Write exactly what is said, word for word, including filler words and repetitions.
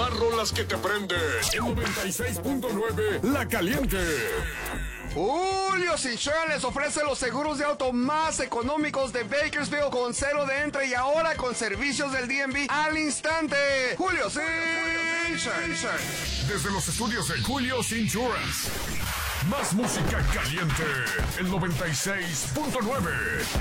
Las rolas que te prenden. En noventa y seis punto nueve, La Caliente. Julio Insurance les ofrece los seguros de auto más económicos de Bakersfield con cero de entre y ahora con servicios del D M V al instante. Julio Insurance. Desde los estudios de Julio's Insurance. Más música caliente. El noventa y seis punto nueve.